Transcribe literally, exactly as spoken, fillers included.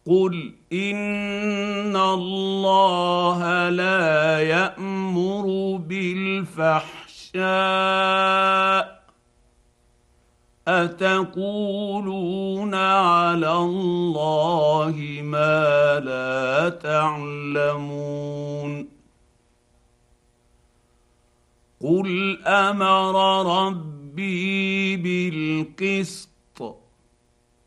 قل ان الله لا يأمر بالفحشاء اتقولون على الله ما لا تعلمون قل امر ربي بالقسط